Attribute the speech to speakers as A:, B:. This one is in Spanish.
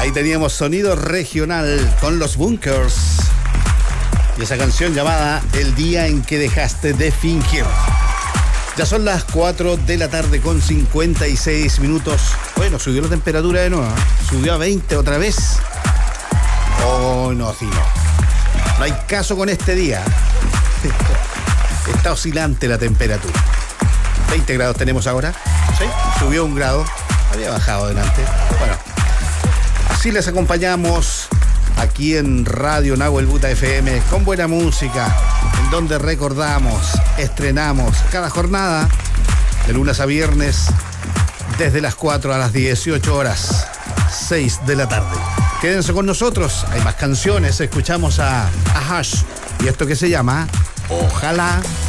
A: Ahí teníamos sonido regional con los Bunkers y esa canción llamada El día en que dejaste de fingir. Ya son las 4 de la tarde con 56 minutos. Bueno, subió la temperatura de nuevo, ¿eh? Subió a 20 otra vez. Oh, no, sí, no. No hay caso con este día. Está oscilante la temperatura. 20 grados tenemos ahora. ¿Sí? Subió 1 grado. Había bajado adelante. Bueno, así les acompañamos aquí en Radio Nahuel Buta FM con buena música, en donde recordamos, estrenamos cada jornada de lunes a viernes desde las 4 a las 18 horas, 6 de la tarde. Quédense con nosotros, hay más canciones. Escuchamos a Hash y esto que se llama Ojalá.